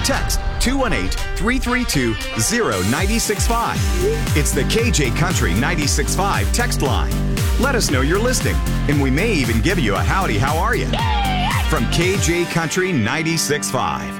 text 218-332-0965. It's the KJ Country 96.5 text line. Let us know you're listening, and we may even give you a howdy, how are you? From KJ Country 96.5.